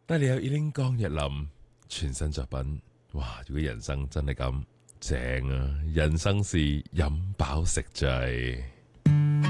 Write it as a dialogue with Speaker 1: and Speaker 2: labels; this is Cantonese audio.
Speaker 1: 但係你有伊玲江日林全新作品，哇！如果人生真係咁正啊，人生是飲飽食醉。